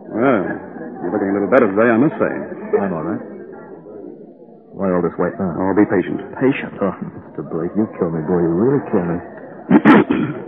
Well, you're looking a little better today, I must say. I'm all right. Why all this wait now? Oh, be patient. Patient? Oh, Mr. Blake, you kill me, boy. You really kill me.